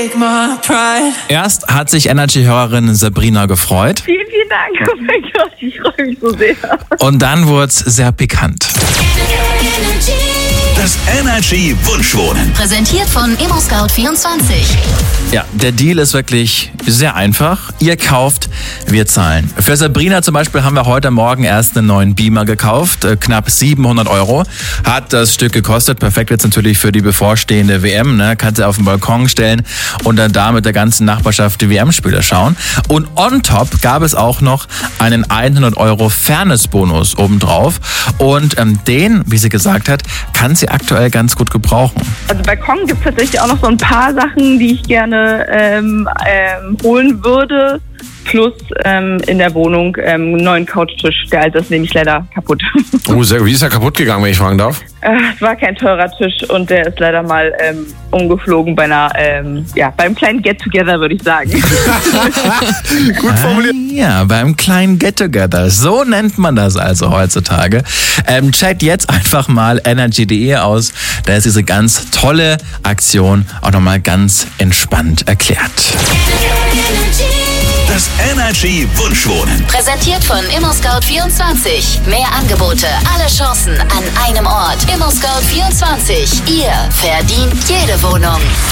Erst hat sich Energy-Hörerin Sabrina gefreut. Vielen, vielen Dank. Oh mein Gott, ich freue mich so sehr. Und dann wurde es sehr pikant. Das Energy Wunschwohnen. Präsentiert von ImmoScout24. Ja, der Deal ist wirklich sehr einfach. Ihr kauft, wir zahlen. Für Sabrina zum Beispiel haben wir heute Morgen erst einen neuen Beamer gekauft. Knapp 700 € hat das Stück gekostet. Perfekt jetzt natürlich für die bevorstehende WM. Ne? Kann sie auf den Balkon stellen und dann da mit der ganzen Nachbarschaft die WM-Spiele schauen. Und on top gab es auch noch einen 100 € Fairness-Bonus obendrauf. Und den, wie sie gesagt hat, kann sie aktuell ganz gut gebrauchen. Also Balkon gibt es tatsächlich auch noch so ein paar Sachen, die ich gerne holen würde. Plus in der Wohnung einen neuen Couchtisch. Der alte ist nämlich leider kaputt. Oh, wie ist er kaputt gegangen, wenn ich fragen darf? Es war kein teurer Tisch und der ist leider mal umgeflogen bei einer, beim kleinen Get-Together, würde ich sagen. Gut formuliert. Ja, beim kleinen Get-Together. So nennt man das also heutzutage. Checkt jetzt einfach mal energy.de aus. Da ist diese ganz tolle Aktion auch nochmal ganz entspannt erklärt. Das Energy Wunschwohnen. Präsentiert von ImmoScout24. Mehr Angebote, alle Chancen an einem Ort. ImmoScout24. Ihr verdient jede Wohnung.